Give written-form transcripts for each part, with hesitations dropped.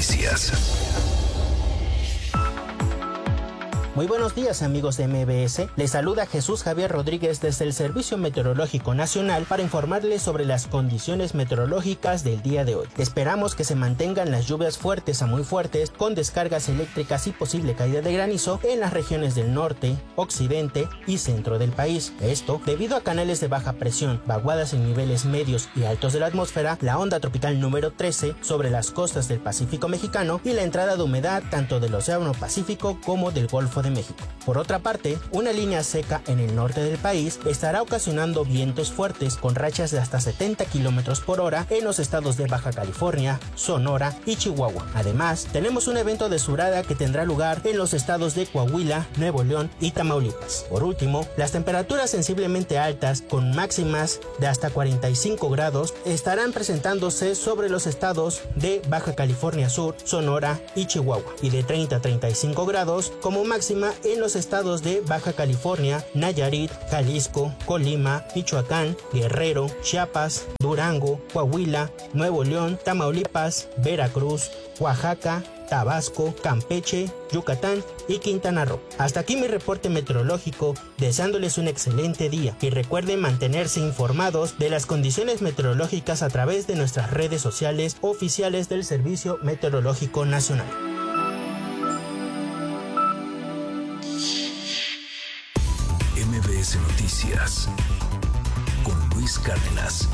Noticias. Muy buenos días, amigos de MBS. Les saluda Jesús Javier Rodríguez desde el Servicio Meteorológico Nacional para informarles sobre las condiciones meteorológicas del día de hoy. Esperamos que se mantengan las lluvias fuertes a muy fuertes, con descargas eléctricas y posible caída de granizo en las regiones del norte, occidente y centro del país. Esto debido a canales de baja presión, vaguadas en niveles medios y altos de la atmósfera, la onda tropical número 13 sobre las costas del Pacífico mexicano y la entrada de humedad tanto del Océano Pacífico como del Golfo de México. Por otra parte, una línea seca en el norte del país estará ocasionando vientos fuertes con rachas de hasta 70 km por hora en los estados de Baja California, Sonora y Chihuahua. Además, tenemos un evento de surada que tendrá lugar en los estados de Coahuila, Nuevo León y Tamaulipas. Por último, las temperaturas sensiblemente altas con máximas de hasta 45 grados estarán presentándose sobre los estados de Baja California Sur, Sonora y Chihuahua, y de 30 a 35 grados como máxima en los estados de Baja California, Nayarit, Jalisco, Colima, Michoacán, Guerrero, Chiapas, Durango, Coahuila, Nuevo León, Tamaulipas, Veracruz, Oaxaca, Tabasco, Campeche, Yucatán y Quintana Roo. Hasta aquí mi reporte meteorológico, deseándoles un excelente día y recuerden mantenerse informados de las condiciones meteorológicas a través de nuestras redes sociales oficiales del Servicio Meteorológico Nacional. MBS Noticias con Luis Cárdenas.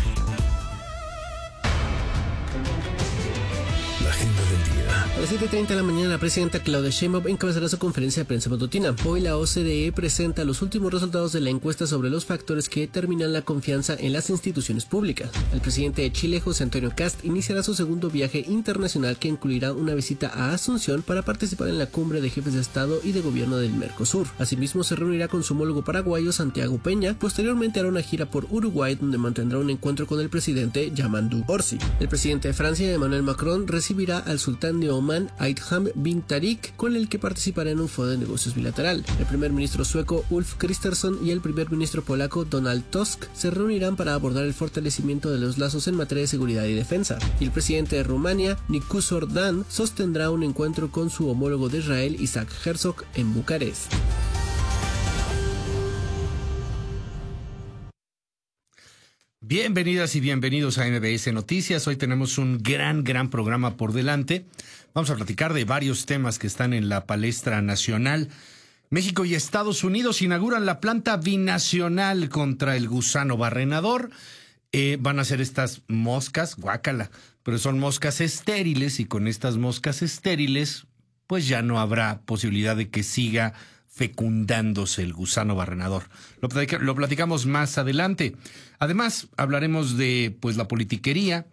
La agenda del día. A las 7:30 de la mañana, la presidenta Claudia Sheinbaum encabezará su conferencia de prensa matutina. Hoy la OCDE presenta los últimos resultados de la encuesta sobre los factores que determinan la confianza en las instituciones públicas. El presidente de Chile, José Antonio Kast, iniciará su segundo viaje internacional que incluirá una visita a Asunción para participar en la cumbre de jefes de Estado y de Gobierno del Mercosur. Asimismo, se reunirá con su homólogo paraguayo, Santiago Peña. Posteriormente hará una gira por Uruguay, donde mantendrá un encuentro con el presidente Yamandu Orsi. El presidente de Francia, Emmanuel Macron, recibirá al sultán de Oman, Aydham bin Tariq, con el que participará en un foro de negocios bilateral. El primer ministro sueco Ulf Kristersson y el primer ministro polaco Donald Tusk se reunirán para abordar el fortalecimiento de los lazos en materia de seguridad y defensa. Y el presidente de Rumania, Nicolae Dan, sostendrá un encuentro con su homólogo de Israel, Isaac Herzog, en Bucarest. Bienvenidas y bienvenidos a MBS Noticias. Hoy tenemos un gran programa por delante. Vamos a platicar de varios temas que están en la palestra nacional. México y Estados Unidos inauguran la planta binacional contra el gusano barrenador. Van a ser estas moscas, guácala, pero son moscas estériles, y con estas moscas estériles pues ya no habrá posibilidad de que siga fecundándose el gusano barrenador. Lo platicamos más adelante. Además, hablaremos de la politiquería.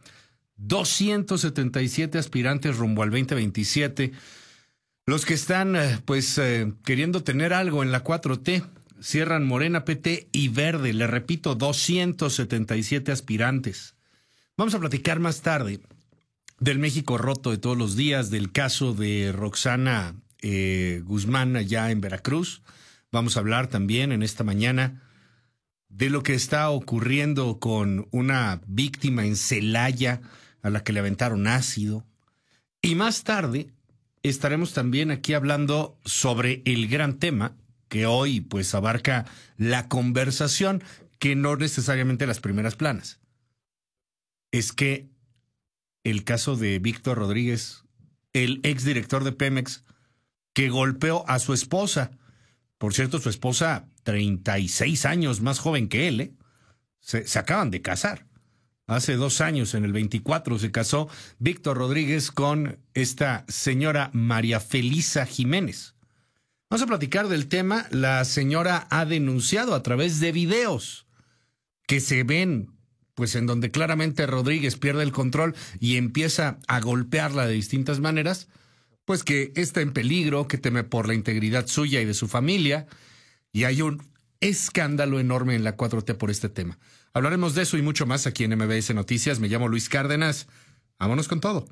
277 aspirantes rumbo al 2027. Los que están queriendo tener algo en la 4T. Cierran Morena, PT y Verde. Le repito, 277 aspirantes. Vamos a platicar más tarde del México roto de todos los días, del caso de Roxana Guzmán allá en Veracruz. Vamos a hablar también en esta mañana de lo que está ocurriendo con una víctima en Celaya a la que le aventaron ácido. Y más tarde estaremos también aquí hablando sobre el gran tema que hoy abarca la conversación, que no necesariamente las primeras planas. Es que el caso de Víctor Rodríguez, el exdirector de Pemex, que golpeó a su esposa. Por cierto, su esposa, 36 años más joven que él, se acaban de casar. Hace 2 años, en el 24, se casó Víctor Rodríguez con esta señora María Felisa Jiménez. Vamos a platicar del tema. La señora ha denunciado a través de videos que se ven, en donde claramente Rodríguez pierde el control y empieza a golpearla de distintas maneras, que está en peligro, que teme por la integridad suya y de su familia, y hay un escándalo enorme en la 4T por este tema. Hablaremos de eso y mucho más aquí en MBS Noticias. Me llamo Luis Cárdenas. Vámonos con todo.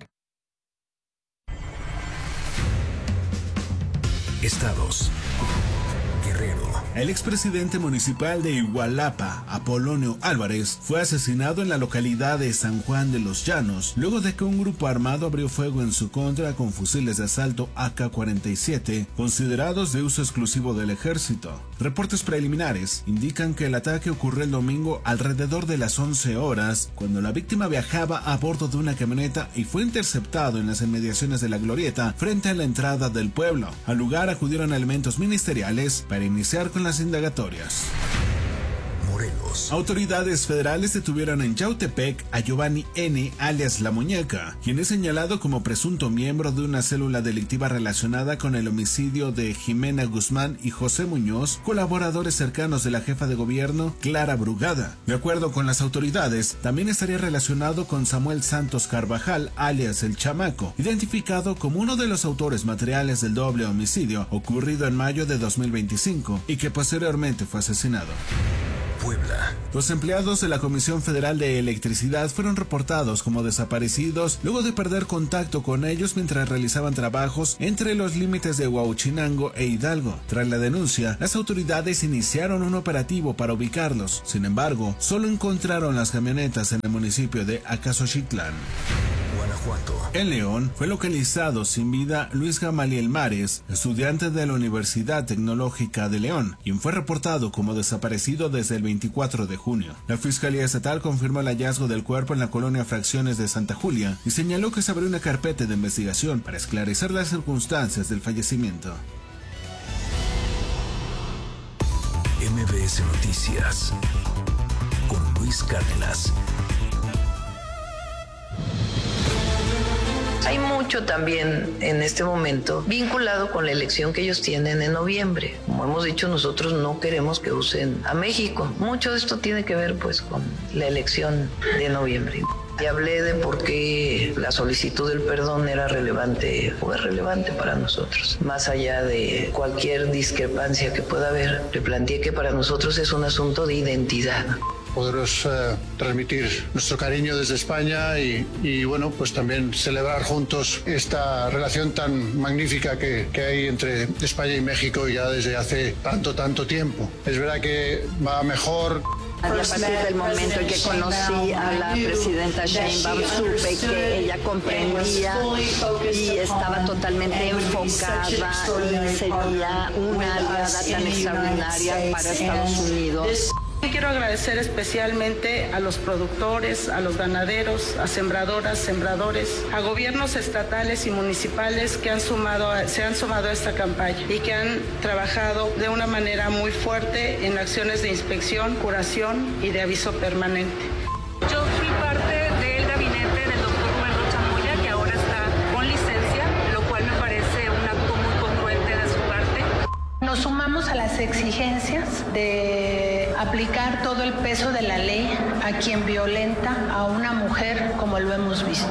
Estados: Guerrero, El expresidente municipal de Igualapa, Apolonio Álvarez, fue asesinado en la localidad de San Juan de los Llanos, luego de que un grupo armado abrió fuego en su contra con fusiles de asalto AK-47, considerados de uso exclusivo del ejército. Reportes preliminares indican que el ataque ocurrió el domingo alrededor de las 11 horas, cuando la víctima viajaba a bordo de una camioneta y fue interceptado en las inmediaciones de la glorieta frente a la entrada del pueblo. Al lugar acudieron elementos ministeriales para iniciar con las indagatorias. Morelos. Autoridades federales detuvieron en Yautepec a Giovanni N., alias La Muñeca, quien es señalado como presunto miembro de una célula delictiva relacionada con el homicidio de Jimena Guzmán y José Muñoz, colaboradores cercanos de la jefa de gobierno, Clara Brugada. De acuerdo con las autoridades, también estaría relacionado con Samuel Santos Carvajal, alias El Chamaco, identificado como uno de los autores materiales del doble homicidio ocurrido en mayo de 2025 y que posteriormente fue asesinado. Puebla. Los empleados de la Comisión Federal de Electricidad fueron reportados como desaparecidos luego de perder contacto con ellos mientras realizaban trabajos entre los límites de Huauchinango e Hidalgo. Tras la denuncia, las autoridades iniciaron un operativo para ubicarlos. Sin embargo, solo encontraron las camionetas en el municipio de Acasochitlán. Guanajuato. En León fue localizado sin vida Luis Gamaliel Mares, estudiante de la Universidad Tecnológica de León, quien fue reportado como desaparecido desde el 24 de junio. La Fiscalía Estatal confirmó el hallazgo del cuerpo en la colonia Fracciones de Santa Julia y señaló que se abrió una carpeta de investigación para esclarecer las circunstancias del fallecimiento. MBS Noticias con Luis Cárdenas. Hay mucho también en este momento vinculado con la elección que ellos tienen en noviembre. Como hemos dicho, nosotros no queremos que usen a México. Mucho de esto tiene que ver pues con la elección de noviembre. Y hablé de por qué la solicitud del perdón era relevante o es relevante para nosotros. Más allá de cualquier discrepancia que pueda haber, le planteé que para nosotros es un asunto de identidad. Poderos transmitir nuestro cariño desde España y bueno, pues también celebrar juntos esta relación tan magnífica que hay entre España y México ya desde hace tanto tiempo. Es verdad que va mejor. A partir del momento en que conocí a la presidenta Sheinbaum, supe que ella comprendía y estaba totalmente enfocada y sería una aliada tan extraordinaria para Estados Unidos. Quiero agradecer especialmente a los productores, a los ganaderos, a sembradoras, sembradores, a gobiernos estatales y municipales que se han sumado a esta campaña y que han trabajado de una manera muy fuerte en acciones de inspección, curación y de aviso permanente. Yo fui parte del gabinete del doctor Rubén Rochamoya, que ahora está con licencia, lo cual me parece un acto muy congruente de su parte. Nos sumamos a las exigencias de aplicar todo el peso de la ley a quien violenta a una mujer, como lo hemos visto.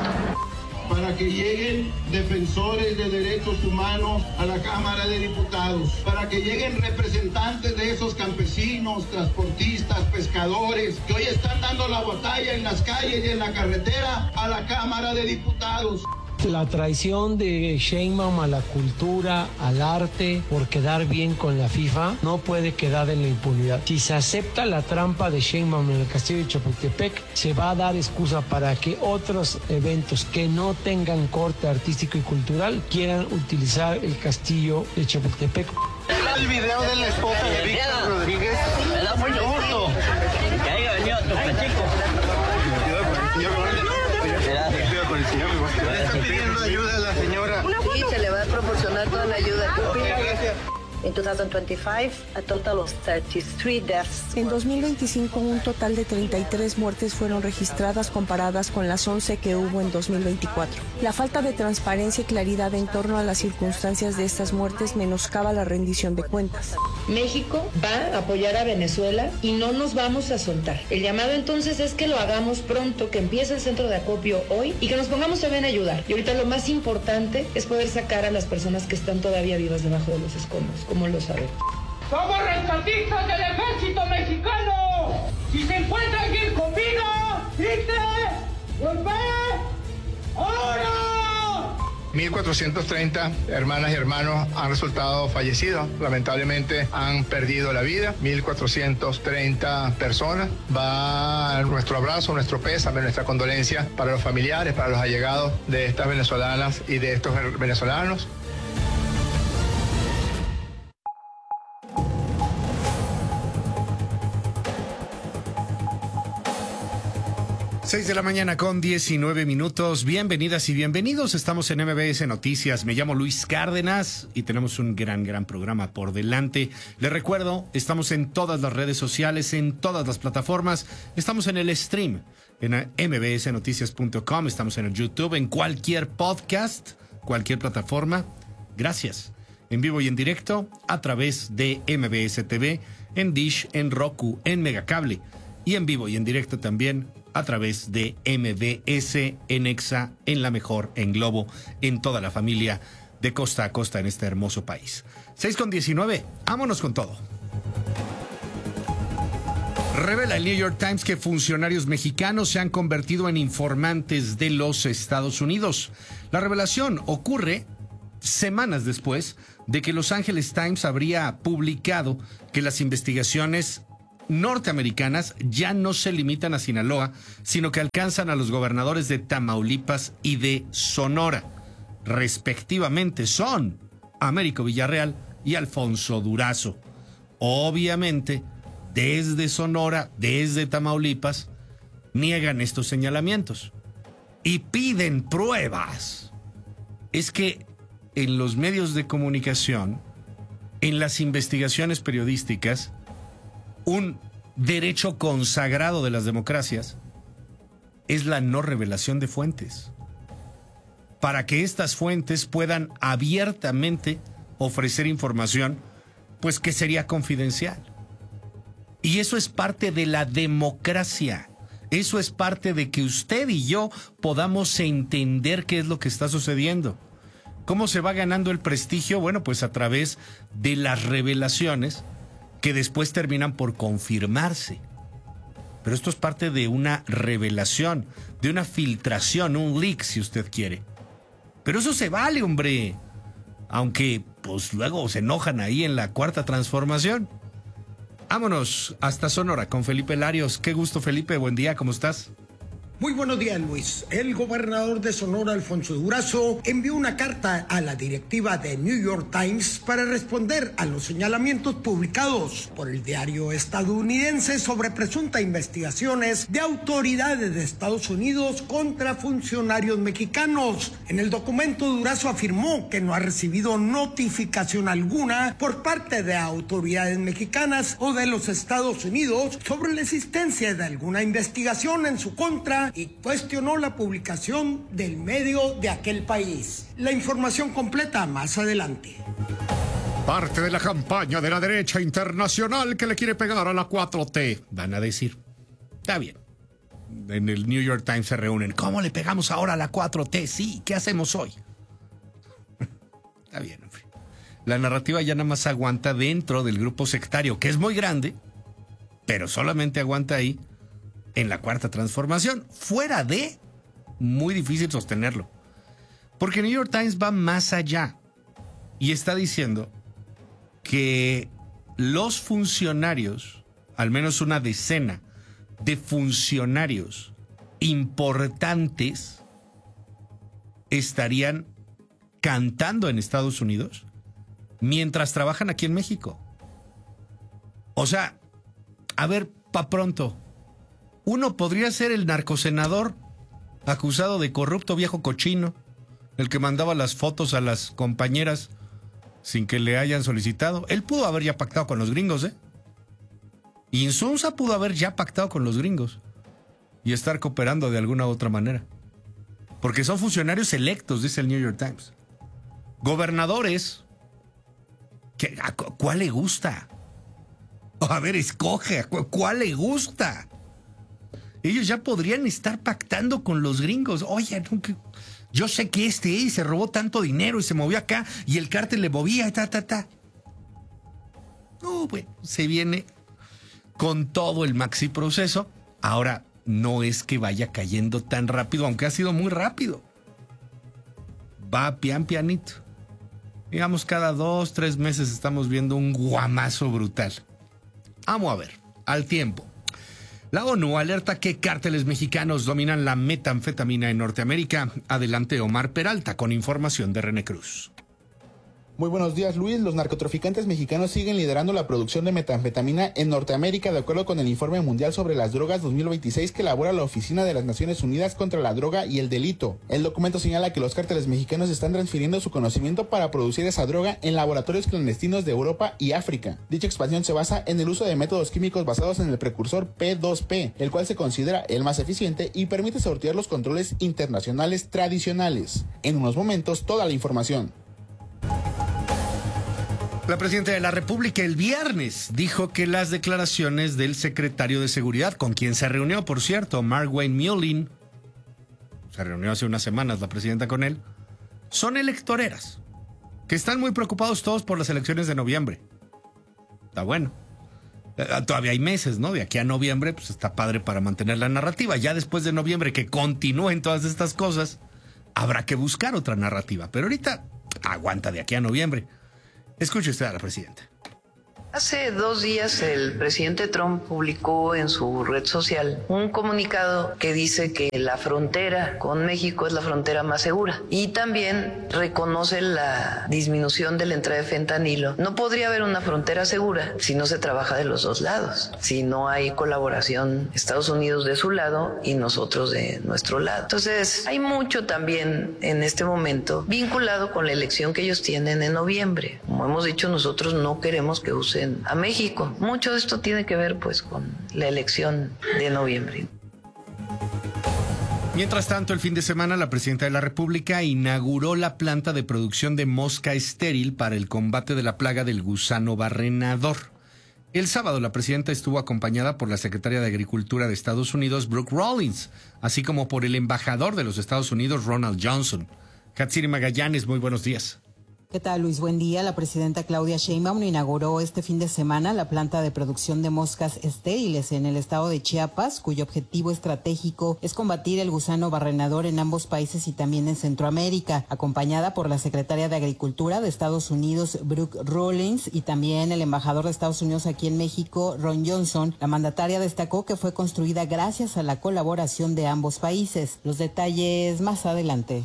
Para que lleguen defensores de derechos humanos a la Cámara de Diputados, para que lleguen representantes de esos campesinos, transportistas, pescadores, que hoy están dando la batalla en las calles y en la carretera a la Cámara de Diputados. La traición de Sheinbaum a la cultura, al arte, por quedar bien con la FIFA, no puede quedar en la impunidad. Si se acepta la trampa de Sheinbaum en el castillo de Chapultepec, se va a dar excusa para que otros eventos que no tengan corte artístico y cultural quieran utilizar el castillo de Chapultepec. El video de la esposa de Víctor Rodríguez. Me da mucho gusto que haya venido a Tocachico. Está pidiendo ayuda a la señora. Sí, se le va a proporcionar toda la ayuda que pida. Gracias. En 2025, a total of 33 deaths. En 2025, un total de 33 muertes fueron registradas comparadas con las 11 que hubo en 2024. La falta de transparencia y claridad en torno a las circunstancias de estas muertes menoscaba la rendición de cuentas. México va a apoyar a Venezuela y no nos vamos a soltar. El llamado entonces es que lo hagamos pronto, que empiece el centro de acopio hoy y que nos pongamos también a ayudar. Y ahorita lo más importante es poder sacar a las personas que están todavía vivas debajo de los escombros. ¿Cómo lo sabemos? ¡Somos rescatistas del ejército mexicano! ¡Si se encuentra alguien con vida, grite! ¡Golpee! ¡Ahora! 1.430 hermanas y hermanos han resultado fallecidos. Lamentablemente han perdido la vida. 1.430 personas. Va nuestro abrazo, nuestro pésame, nuestra condolencia para los familiares, para los allegados de estas venezolanas y de estos venezolanos. Seis de la mañana con 19 minutos. Bienvenidas y bienvenidos. Estamos en MBS Noticias. Me llamo Luis Cárdenas y tenemos un gran programa por delante. Les recuerdo, estamos en todas las redes sociales, en todas las plataformas. Estamos en el stream, en mbsnoticias.com. Estamos en el YouTube, en cualquier podcast, cualquier plataforma. Gracias. En vivo y en directo a través de MBS TV, en Dish, en Roku, en Megacable. Y en vivo y en directo también a través de MBS en Exa, en La Mejor, en Globo, en toda la familia de costa a costa en este hermoso país. 6:19, vámonos con todo. Revela el New York Times que funcionarios mexicanos se han convertido en informantes de los Estados Unidos. La revelación ocurre semanas después de que Los Angeles Times habría publicado que las investigaciones norteamericanas ya no se limitan a Sinaloa, sino que alcanzan a los gobernadores de Tamaulipas y de Sonora. Respectivamente son Américo Villarreal y Alfonso Durazo. Obviamente, desde Sonora, desde Tamaulipas, niegan estos señalamientos y piden pruebas. Es que en los medios de comunicación, en las investigaciones periodísticas, un derecho consagrado de las democracias es la no revelación de fuentes, para que estas fuentes puedan abiertamente ofrecer información, pues que sería confidencial. Y eso es parte de la democracia. Eso es parte de que usted y yo podamos entender qué es lo que está sucediendo. ¿Cómo se va ganando el prestigio? Bueno, pues a través de las revelaciones que después terminan por confirmarse. Pero esto es parte de una revelación, de una filtración, un leak, si usted quiere. Pero eso se vale, hombre. Aunque, pues luego se enojan ahí en la Cuarta Transformación. Vámonos hasta Sonora con Felipe Larios. Qué gusto, Felipe. Buen día, ¿cómo estás? Muy buenos días, Luis. El gobernador de Sonora, Alfonso Durazo, envió una carta a la directiva de New York Times para responder a los señalamientos publicados por el diario estadounidense sobre presuntas investigaciones de autoridades de Estados Unidos contra funcionarios mexicanos. En el documento, Durazo afirmó que no ha recibido notificación alguna por parte de autoridades mexicanas o de los Estados Unidos sobre la existencia de alguna investigación en su contra y cuestionó la publicación del medio de aquel país. La información completa más adelante. Parte de la campaña de la derecha internacional que le quiere pegar a la 4T, van a decir. Está bien. En el New York Times se reúnen. ¿Cómo le pegamos ahora a la 4T? Sí, ¿qué hacemos hoy? Está bien, hombre. La narrativa ya nada más aguanta dentro del grupo sectario, que es muy grande, pero solamente aguanta ahí en la Cuarta Transformación. Fuera de, muy difícil sostenerlo. Porque New York Times va más allá y está diciendo que los funcionarios, al menos una decena de funcionarios importantes, estarían cantando en Estados Unidos mientras trabajan aquí en México. O sea, a ver, pa' pronto, uno podría ser el narcosenador acusado de corrupto viejo cochino, el que mandaba las fotos a las compañeras sin que le hayan solicitado. Él pudo haber ya pactado con los gringos, ¿eh? Insunza pudo haber ya pactado con los gringos y estar cooperando de alguna u otra manera. Porque son funcionarios electos, dice el New York Times. Gobernadores, ¿cuál le gusta? A ver, escoge, ¿cuál le gusta? Ellos ya podrían estar pactando con los gringos. Oye, yo sé que se robó tanto dinero y se movió acá y el cártel le movía, No, bueno, se viene con todo el maxi proceso. Ahora, no es que vaya cayendo tan rápido, aunque ha sido muy rápido. va pianito. Digamos, cada 2-3 meses estamos viendo un guamazo brutal. Vamos a ver, al tiempo. La ONU alerta que cárteles mexicanos dominan la metanfetamina en Norteamérica. Adelante, Omar Peralta, con información de René Cruz. Muy buenos días, Luis. Los narcotraficantes mexicanos siguen liderando la producción de metanfetamina en Norteamérica, de acuerdo con el Informe Mundial sobre las Drogas 2026 que elabora la Oficina de las Naciones Unidas contra la Droga y el Delito. El documento señala que los cárteles mexicanos están transfiriendo su conocimiento para producir esa droga en laboratorios clandestinos de Europa y África. Dicha expansión se basa en el uso de métodos químicos basados en el precursor P2P, el cual se considera el más eficiente y permite sortear los controles internacionales tradicionales. En unos momentos, toda la información. La presidenta de la República el viernes dijo que las declaraciones del secretario de Seguridad, con quien se reunió, por cierto, Mark Wayne Mullin, se reunió hace unas semanas la presidenta con él, son electoreras, que están muy preocupados todos por las elecciones de noviembre. Está bueno. Todavía hay meses, ¿no? De aquí a noviembre, pues está padre para mantener la narrativa. Ya después de noviembre, que continúen todas estas cosas, habrá que buscar otra narrativa. Pero ahorita, aguanta de aquí a noviembre. Escuche usted a la presidenta. Hace 2 días el presidente Trump publicó en su red social un comunicado que dice que la frontera con México es la frontera más segura y también reconoce la disminución de la entrada de fentanilo. No podría haber una frontera segura si no se trabaja de los dos lados, si no hay colaboración Estados Unidos de su lado y nosotros de nuestro lado. Entonces hay mucho también en este momento vinculado con la elección que ellos tienen en noviembre. Como hemos dicho, nosotros no queremos que usen a México. Mucho de esto tiene que ver pues con la elección de noviembre. Mientras tanto, el fin de semana la presidenta de la República inauguró la planta de producción de mosca estéril para el combate de la plaga del gusano barrenador. El sábado la presidenta estuvo acompañada por la secretaria de Agricultura de Estados Unidos, Brooke Rollins, así como por el embajador de los Estados Unidos, Ronald Johnson. Hatsiri Magallanes, muy buenos días. ¿Qué tal, Luis? Buen día. La presidenta Claudia Sheinbaum inauguró este fin de semana la planta de producción de moscas estériles en el estado de Chiapas, cuyo objetivo estratégico es combatir el gusano barrenador en ambos países y también en Centroamérica, acompañada por la secretaria de Agricultura de Estados Unidos, Brooke Rollins, y también el embajador de Estados Unidos aquí en México, Ron Johnson. La mandataria destacó que fue construida gracias a la colaboración de ambos países. Los detalles más adelante.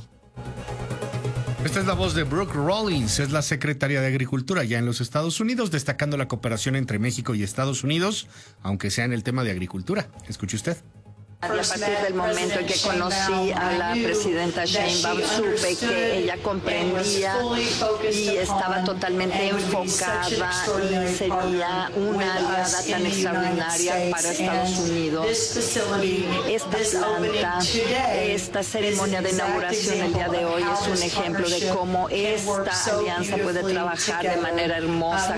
Esta es la voz de Brooke Rollins, es la secretaria de Agricultura ya en los Estados Unidos, destacando la cooperación entre México y Estados Unidos, aunque sea en el tema de agricultura. Escuche usted. A partir del momento en que conocí a la presidenta Sheinbaum, supe que ella comprendía y estaba totalmente enfocada y sería una aliada tan extraordinaria para Estados Unidos. Esta planta, esta ceremonia de inauguración el día de hoy es un ejemplo de cómo esta alianza puede trabajar de manera hermosa.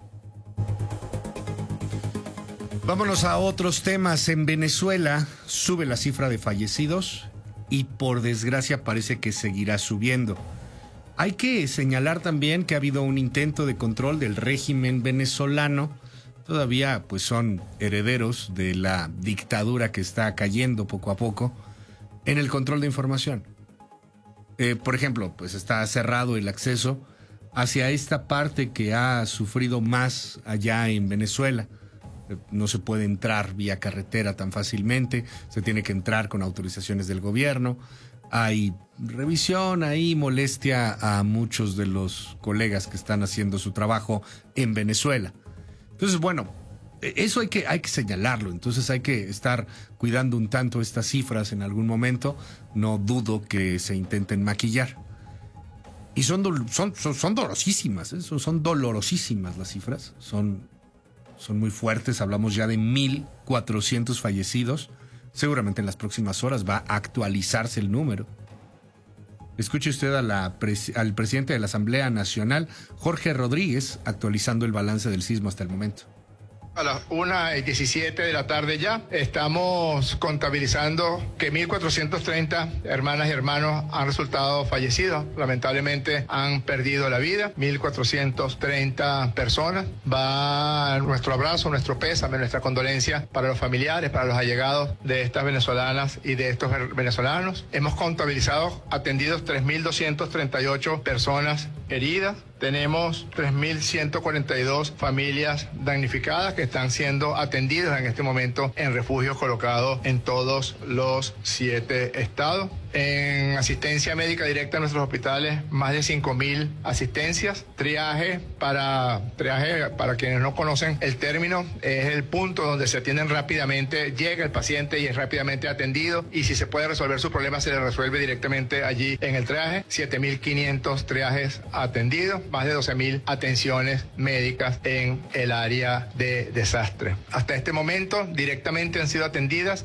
Vámonos a otros temas. En Venezuela sube la cifra de fallecidos y por desgracia parece que seguirá subiendo. Hay que señalar también que ha habido un intento de control del régimen venezolano. Todavía pues son herederos de la dictadura que está cayendo poco a poco en el control de información. Por ejemplo, pues está cerrado el acceso hacia esta parte que ha sufrido más allá en Venezuela. No se puede entrar vía carretera tan fácilmente, se tiene que entrar con autorizaciones del gobierno. Hay revisión, hay molestia a muchos de los colegas que están haciendo su trabajo en Venezuela. Entonces, bueno, eso hay que señalarlo. Entonces hay que estar cuidando un tanto estas cifras en algún momento. No dudo que se intenten maquillar. Y son dolorosísimas, ¿eh? Son dolorosísimas las cifras, son muy fuertes. Hablamos ya de 1,400 fallecidos. Seguramente en las próximas horas va a actualizarse el número. Escuche usted al presidente de la Asamblea Nacional, Jorge Rodríguez, actualizando el balance del sismo hasta el momento. A las 1:17 de la tarde ya estamos contabilizando que 1.430 hermanas y hermanos han resultado fallecidos. Lamentablemente han perdido la vida. 1.430 personas. Va nuestro abrazo, nuestro pésame, nuestra condolencia para los familiares, para los allegados de estas venezolanas y de estos venezolanos. Hemos contabilizado atendidos 3.238 personas heridas. Tenemos 3.142 familias damnificadas que están siendo atendidas en este momento en refugios colocados en todos los 7 estados. En asistencia médica directa en nuestros hospitales, más de 5.000 asistencias. Triaje, para quienes no conocen el término, es el punto donde se atienden rápidamente, llega el paciente y es rápidamente atendido, y si se puede resolver su problema se le resuelve directamente allí en el triaje. 7.500 triajes atendidos, más de 12.000 atenciones médicas en el área de desastre. Hasta este momento directamente han sido atendidas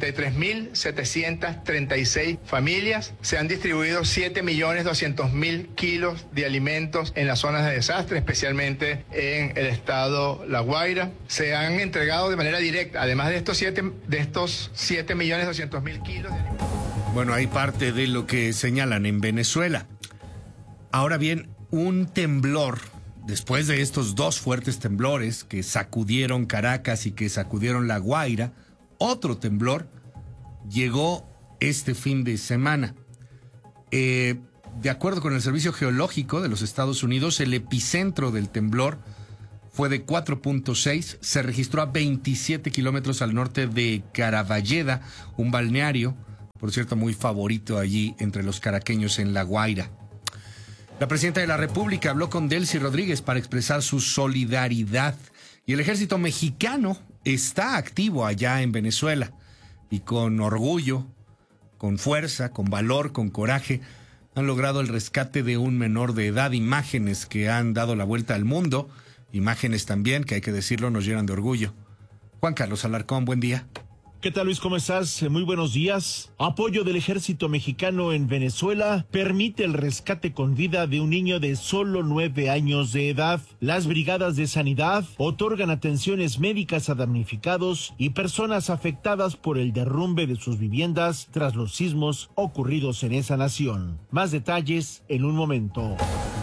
73.736 familias. Se han distribuido 7.200.000 kilos de alimentos en las zonas de desastre, especialmente en el estado La Guaira. Se han entregado de manera directa, además de estos 7.200.000 kilos de alimentos. Bueno, hay parte de lo que señalan en Venezuela. Ahora bien, un temblor, después de estos 2 fuertes temblores que sacudieron Caracas y que sacudieron La Guaira, otro temblor llegó este fin de semana. De acuerdo con el Servicio Geológico de los Estados Unidos, el epicentro del temblor fue de 4.6, se registró a 27 kilómetros al norte de Caraballeda, un balneario, por cierto, muy favorito allí entre los caraqueños en La Guaira. La presidenta de la República habló con Delcy Rodríguez para expresar su solidaridad, y el ejército mexicano está activo allá en Venezuela y con orgullo, con fuerza, con valor, con coraje, han logrado el rescate de un menor de edad. Imágenes que han dado la vuelta al mundo, imágenes también que, hay que decirlo, nos llenan de orgullo. Juan Carlos Alarcón, buen día. ¿Qué tal, Luis? ¿Cómo estás? Muy buenos días. Apoyo del ejército mexicano en Venezuela permite el rescate con vida de un niño de solo 9 años de edad. Las brigadas de sanidad otorgan atenciones médicas a damnificados y personas afectadas por el derrumbe de sus viviendas tras los sismos ocurridos en esa nación. Más detalles en un momento.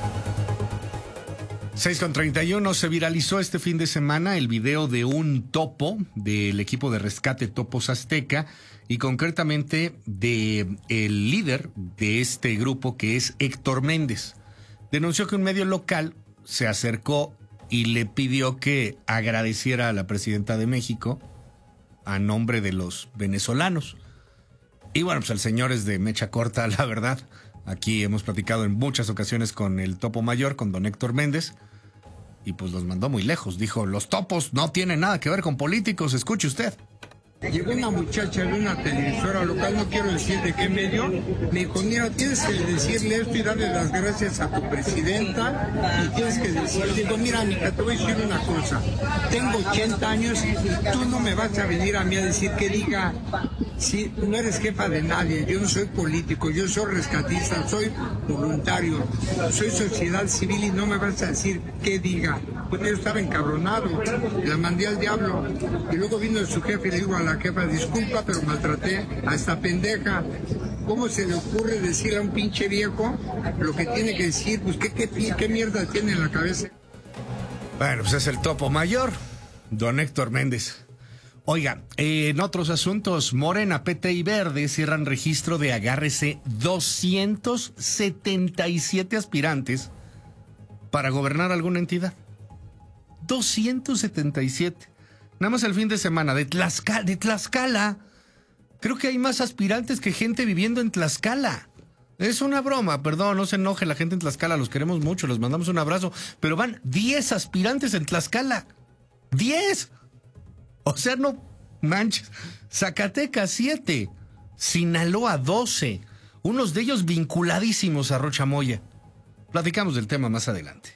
6:31, se viralizó este fin de semana el video de un topo del equipo de rescate Topos Azteca, y concretamente de el líder de este grupo, que es Héctor Méndez. Denunció que un medio local se acercó y le pidió que agradeciera a la presidenta de México a nombre de los venezolanos. Y bueno, pues el señor es de mecha corta, la verdad. Aquí hemos platicado en muchas ocasiones con el topo mayor, con don Héctor Méndez, y pues los mandó muy lejos. Dijo, los topos no tienen nada que ver con políticos, escuche usted. Llegó una muchacha de una televisora local, no quiero decir de qué medio, me dijo, mira, tienes que decirle esto y darle las gracias a tu presidenta, y tienes que decirle, digo, mira, Mica, te voy a decir una cosa, tengo 80 años y tú no me vas a venir a mí a decir que diga, si no eres jefa de nadie, yo no soy político, yo soy rescatista, soy voluntario, soy sociedad civil, y no me vas a decir qué diga. Pues yo estaba encabronado, la mandé al diablo, y luego vino su jefe y le digo a la jefa, disculpa, pero maltraté a esta pendeja. ¿Cómo se le ocurre decirle a un pinche viejo lo que tiene que decir? Pues qué mierda tiene en la cabeza. Bueno, pues es el topo mayor, don Héctor Méndez. Oiga, en otros asuntos, Morena, PT y Verde cierran registro de, agárrese, 277 aspirantes para gobernar alguna entidad. 277. Nada más el fin de semana de Tlaxcala. Creo que hay más aspirantes que gente viviendo en Tlaxcala. Es una broma, perdón, no se enoje la gente en Tlaxcala, los queremos mucho, les mandamos un abrazo, pero van 10 aspirantes en Tlaxcala. ¡10! O sea, no manches. Zacatecas 7, Sinaloa 12, unos de ellos vinculadísimos a Rocha Moya. Platicamos del tema más adelante.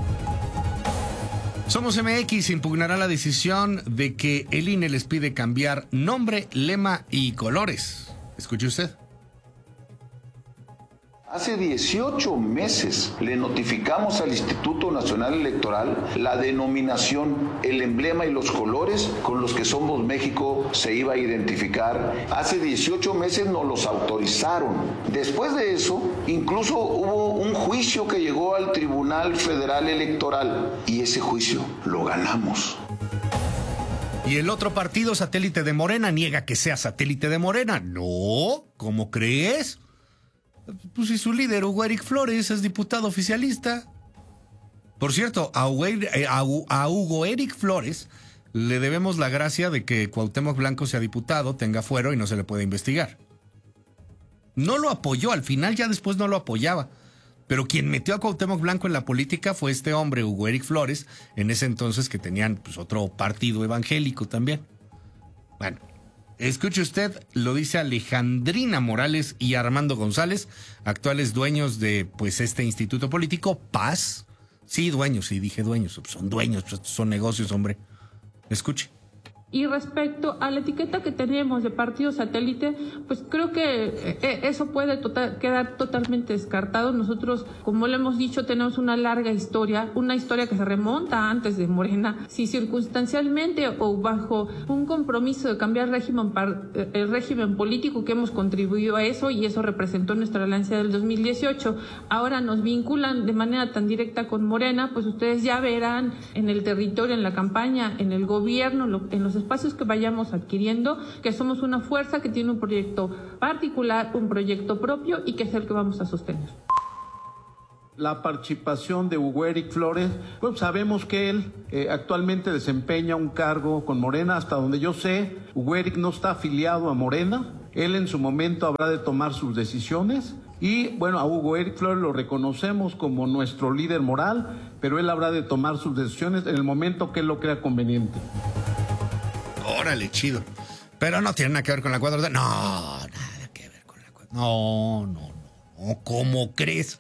Somos MX impugnará la decisión de que el INE les pide cambiar nombre, lema y colores. Escuche usted. Hace 18 meses le notificamos al Instituto Nacional Electoral la denominación, el emblema y los colores con los que Somos México se iba a identificar. Hace 18 meses nos los autorizaron. Después de eso, incluso hubo un juicio que llegó al Tribunal Federal Electoral y ese juicio lo ganamos. Y el otro partido, satélite de Morena, niega que sea satélite de Morena. No, ¿cómo crees? Pues si su líder, Hugo Eric Flores, es diputado oficialista. Por cierto, a Hugo Eric Flores le debemos la gracia de que Cuauhtémoc Blanco sea diputado, tenga fuero y no se le puede investigar. No lo apoyó, al final ya después no lo apoyaba. Pero quien metió a Cuauhtémoc Blanco en la política fue este hombre, Hugo Eric Flores, en ese entonces que tenían pues, otro partido evangélico también. Bueno, escuche usted, lo dice Alejandrina Morales y Armando González, actuales dueños de pues este instituto político, Paz. Sí, dueños, sí, dije dueños, son dueños, son negocios, hombre. Escuche. Y respecto a la etiqueta que tenemos de partido satélite, pues creo que eso puede quedar totalmente descartado. Nosotros, como lo hemos dicho, tenemos una larga historia, una historia que se remonta antes de Morena. Si circunstancialmente o bajo un compromiso de cambiar el régimen político que hemos contribuido a eso, y eso representó nuestra alianza del 2018, ahora nos vinculan de manera tan directa con Morena, pues ustedes ya verán en el territorio, en la campaña, en el gobierno, en los espacios que vayamos adquiriendo, que somos una fuerza que tiene un proyecto particular, un proyecto propio y que es el que vamos a sostener. La participación de Hugo Eric Flores, pues sabemos que él actualmente desempeña un cargo con Morena, hasta donde yo sé, Hugo Eric no está afiliado a Morena, él en su momento habrá de tomar sus decisiones y bueno, a Hugo Eric Flores lo reconocemos como nuestro líder moral, pero él habrá de tomar sus decisiones en el momento que él lo crea conveniente. Órale, chido. Pero no tiene nada que ver con la 4T. No, nada que ver con la 4T. No. ¿Cómo crees?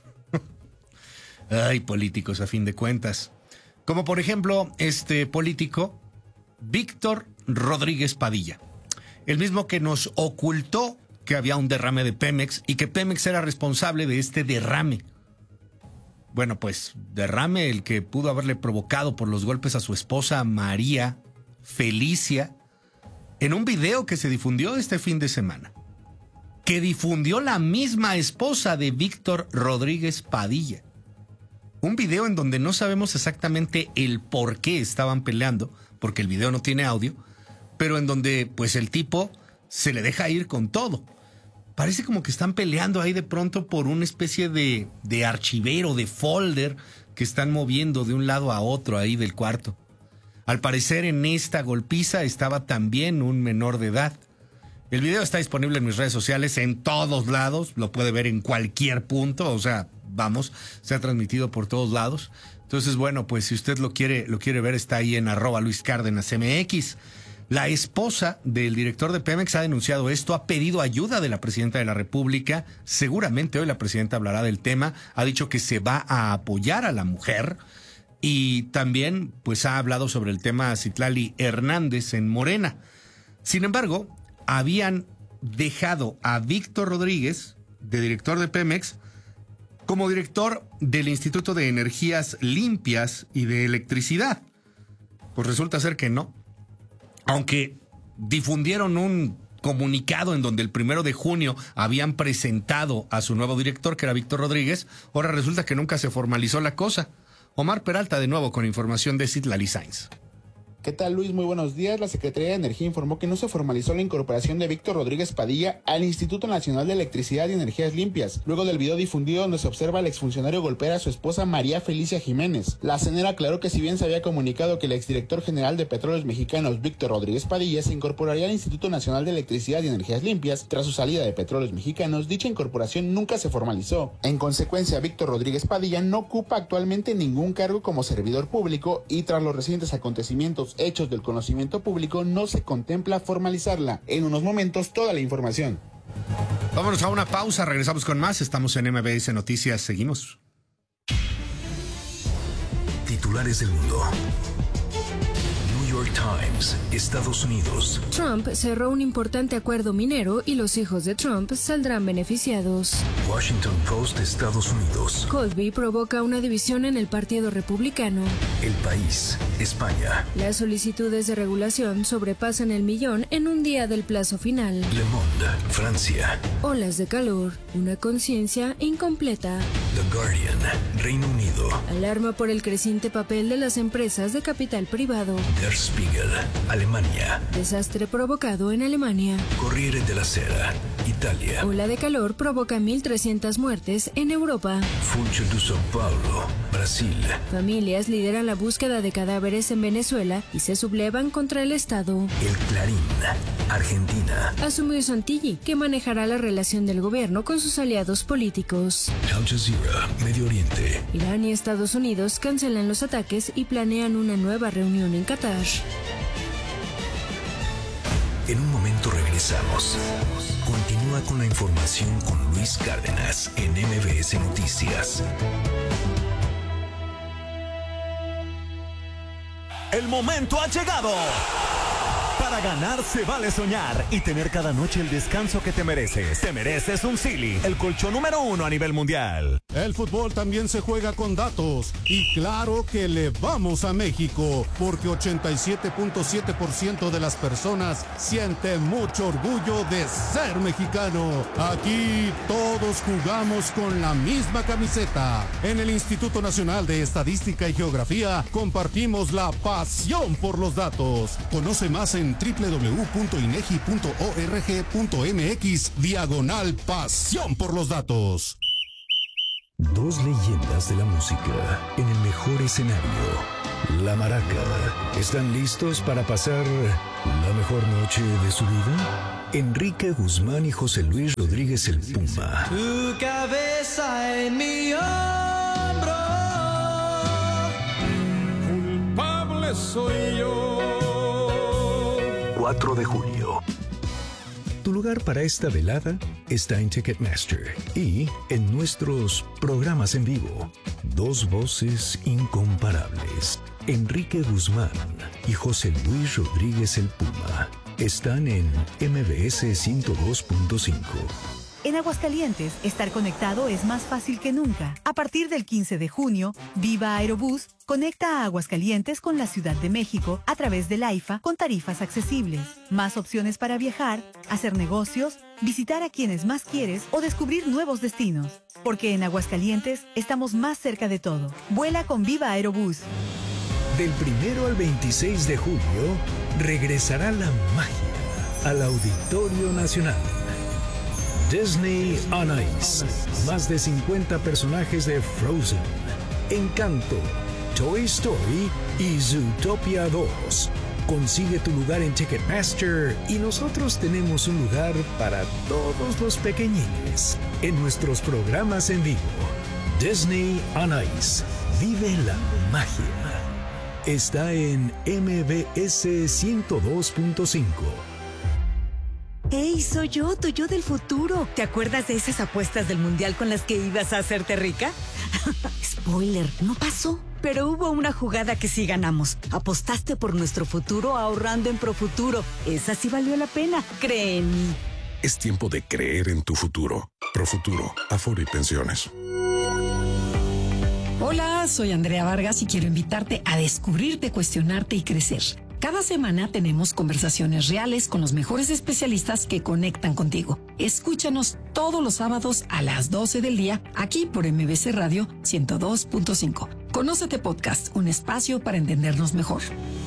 Ay, políticos a fin de cuentas. Como por ejemplo, este político, Víctor Rodríguez Padilla. El mismo que nos ocultó que había un derrame de Pemex y que Pemex era responsable de este derrame. Bueno, pues derrame el que pudo haberle provocado por los golpes a su esposa María Felicia, en un video que se difundió este fin de semana, que difundió la misma esposa de Víctor Rodríguez Padilla. Un video en donde no sabemos exactamente el por qué estaban peleando, porque el video no tiene audio, pero en donde pues el tipo se le deja ir con todo. Parece como que están peleando ahí de pronto por una especie de archivero, de folder que están moviendo de un lado a otro ahí del cuarto. Al parecer en esta golpiza estaba también un menor de edad. El video está disponible en mis redes sociales en todos lados, lo puede ver en cualquier punto, o sea, vamos, se ha transmitido por todos lados. Entonces, bueno, pues si usted lo quiere ver, está ahí en @LuisCárdenasMX. La esposa del director de Pemex ha denunciado esto, ha pedido ayuda de la presidenta de la República. Seguramente hoy la presidenta hablará del tema, ha dicho que se va a apoyar a la mujer. Y también pues ha hablado sobre el tema Citlali Hernández en Morena. Sin embargo, habían dejado a Víctor Rodríguez, de director de Pemex, como director del Instituto de Energías Limpias y de Electricidad. Pues resulta ser que no. Aunque difundieron un comunicado en donde el 1 de junio habían presentado a su nuevo director, que era Víctor Rodríguez, ahora resulta que nunca se formalizó la cosa. Omar Peralta de nuevo con información de Citlali Sainz. ¿Qué tal, Luis? Muy buenos días. La Secretaría de Energía informó que no se formalizó la incorporación de Víctor Rodríguez Padilla al Instituto Nacional de Electricidad y Energías Limpias, luego del video difundido donde se observa al exfuncionario golpear a su esposa María Felicia Jiménez. La CENER aclaró que si bien se había comunicado que el exdirector general de Petróleos Mexicanos, Víctor Rodríguez Padilla, se incorporaría al Instituto Nacional de Electricidad y Energías Limpias, tras su salida de Petróleos Mexicanos, dicha incorporación nunca se formalizó. En consecuencia, Víctor Rodríguez Padilla no ocupa actualmente ningún cargo como servidor público y tras los recientes acontecimientos hechos del conocimiento público no se contempla formalizarla. En unos momentos toda la información. Vámonos a una pausa, regresamos con más. Estamos en MBS Noticias, seguimos. Titulares del mundo. New York Times, Estados Unidos. Trump cerró un importante acuerdo minero y los hijos de Trump saldrán beneficiados. Washington Post, Estados Unidos. Colby provoca una división en el Partido Republicano. El País, España. Las solicitudes de regulación sobrepasan el 1.000.000 en un día del plazo final. Le Monde, Francia. Olas de calor, una conciencia incompleta. The Guardian, Reino Unido. Alarma por el creciente papel de las empresas de capital privado. Der Spiegel, Alemania. Desastre provocado en Alemania. Corriere della Sera, Italia. Ola de calor provoca 1.300 muertes en Europa. Funcho de São Paulo, Brasil. Familias lideran la búsqueda de cadáveres en Venezuela y se sublevan contra el Estado. El Clarín, Argentina. Asumió Santilli, que manejará la relación del gobierno con sus aliados políticos. Al Jazeera, Medio Oriente. Irán y Estados Unidos cancelan los ataques y planean una nueva reunión en Qatar. En un momento regresamos. Continúa con la información con Luis Cárdenas en MBS Noticias. El momento ha llegado. Para ganar se vale soñar y tener cada noche el descanso que te mereces. Te mereces un Sealy, el colchón número 1 a nivel mundial. El fútbol también se juega con datos. Y claro que le vamos a México, porque 87.7% de las personas sienten mucho orgullo de ser mexicano. Aquí todos jugamos con la misma camiseta. En el Instituto Nacional de Estadística y Geografía compartimos la pasión por los datos. Conoce más en www.inegi.org.mx/pasión por los datos. Dos leyendas de la música en el mejor escenario. La Maraca. ¿Están listos para pasar la mejor noche de su vida? Enrique Guzmán y José Luis Rodríguez el Puma. Tu cabeza en mi hombro. Culpable soy yo. 4 de julio. Tu lugar para esta velada está en Ticketmaster y en nuestros programas en vivo. Dos voces incomparables. Enrique Guzmán y José Luis Rodríguez el Puma están en MBS 102.5. En Aguascalientes, estar conectado es más fácil que nunca. A partir del 15 de junio, Viva Aerobús conecta a Aguascalientes con la Ciudad de México a través del AIFA con tarifas accesibles. Más opciones para viajar, hacer negocios, visitar a quienes más quieres o descubrir nuevos destinos. Porque en Aguascalientes estamos más cerca de todo. Vuela con Viva Aerobús. Del 1 al 26 de julio, regresará la magia al Auditorio Nacional. Disney on Ice. Más de 50 personajes de Frozen, Encanto, Toy Story y Zootopia 2. Consigue tu lugar en Ticketmaster y nosotros tenemos un lugar para todos los pequeñines en nuestros programas en vivo. Disney on Ice. Vive la magia. Está en MBS 102.5. ¡Hey, soy yo, tu yo del futuro! ¿Te acuerdas de esas apuestas del mundial con las que ibas a hacerte rica? Spoiler, no pasó. Pero hubo una jugada que sí ganamos. Apostaste por nuestro futuro ahorrando en Profuturo. Esa sí valió la pena, cree en mí. Es tiempo de creer en tu futuro. Profuturo, Afore y Pensiones. Hola, soy Andrea Vargas y quiero invitarte a descubrirte, cuestionarte y crecer. Cada semana tenemos conversaciones reales con los mejores especialistas que conectan contigo. Escúchanos todos los sábados a las 12 del día, aquí por MBC Radio 102.5. Conócete Podcast, un espacio para entendernos mejor.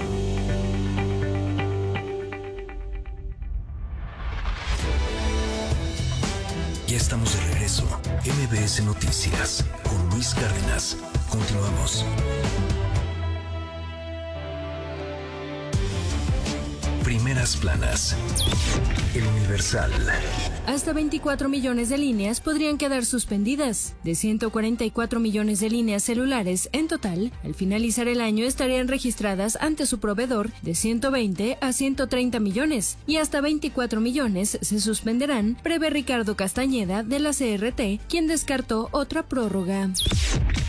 Ya estamos de regreso. MBS Noticias con Luis Cárdenas. Continuamos. Primeras planas. El Universal. Hasta 24 millones de líneas podrían quedar suspendidas. De 144 millones de líneas celulares en total, al finalizar el año estarían registradas ante su proveedor de 120 a 130 millones y hasta 24 millones se suspenderán, prevé Ricardo Castañeda de la CRT, quien descartó otra prórroga.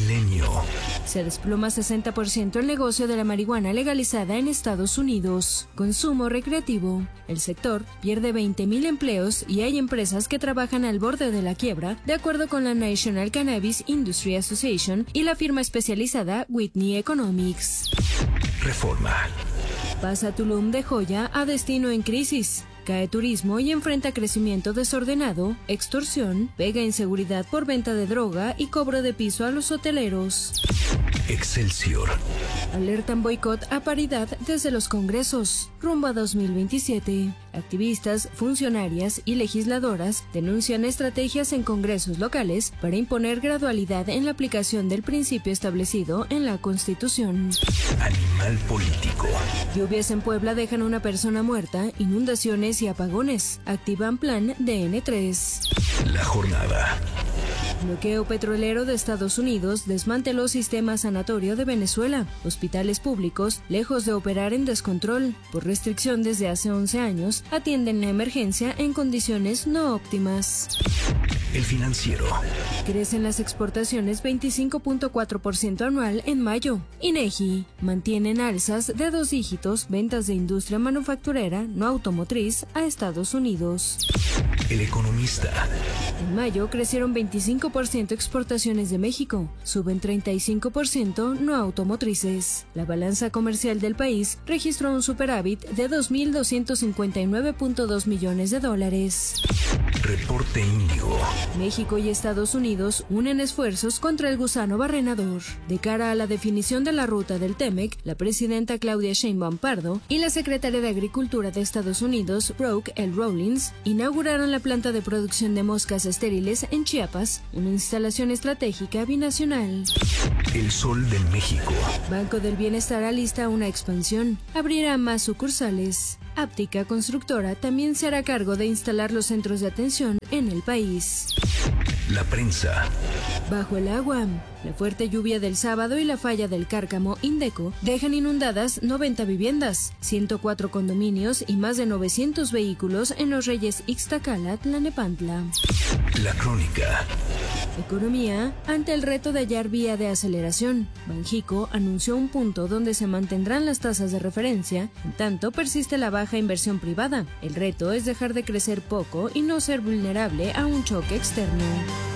Milenio. Se desploma 60% el negocio de la marihuana legalizada en Estados Unidos. Consumo recreativo. El sector pierde 20,000 empleos y hay empresas que trabajan al borde de la quiebra, de acuerdo con la National Cannabis Industry Association y la firma especializada Whitney Economics. Reforma. Pasa Tulum de joya a destino en crisis. Cae turismo y enfrenta crecimiento desordenado, extorsión, pega inseguridad por venta de droga y cobro de piso a los hoteleros. Excelsior. Alertan boicot a paridad desde los congresos, rumbo a 2027. Activistas, funcionarias y legisladoras denuncian estrategias en congresos locales para imponer gradualidad en la aplicación del principio establecido en la Constitución. Animal político. Lluvias en Puebla dejan una persona muerta, inundaciones y apagones. Activan plan DN3. La jornada. Bloqueo petrolero de Estados Unidos desmanteló sistema sanatorio de Venezuela. Hospitales públicos, lejos de operar en descontrol, por restricción desde hace 11 años, atienden la emergencia en condiciones no óptimas. El Financiero. Crecen las exportaciones 25.4% anual en mayo. INEGI. Mantienen alzas de 2 dígitos ventas de industria manufacturera no automotriz a Estados Unidos. El Economista. En mayo crecieron 25% exportaciones de México, suben 35% no automotrices. La balanza comercial del país registró un superávit de 2.259.2 millones de dólares. Reporte Índigo. México y Estados Unidos unen esfuerzos contra el gusano barrenador. De cara a la definición de la ruta del TEMEC, la presidenta Claudia Sheinbaum Pardo y la secretaria de Agricultura de Estados Unidos, Brooke L. Rollins, inauguraron la planta de producción de moscas estériles en Chiapas, una instalación estratégica binacional. El Sol de México. Banco del Bienestar alista una expansión. Abrirá más sucursales. Áptica Constructora también se hará cargo de instalar los centros de atención en el país. La Prensa. Bajo el agua. La fuerte lluvia del sábado y la falla del Cárcamo Indeco dejan inundadas 90 viviendas, 104 condominios y más de 900 vehículos en Los Reyes Ixtacala, Tlalnepantla. La Crónica. Economía. Ante el reto de hallar vía de aceleración, Banjico anunció un punto donde se mantendrán las tasas de referencia, en tanto persiste la baja inversión privada. El reto es dejar de crecer poco y no ser vulnerable a un choque externo.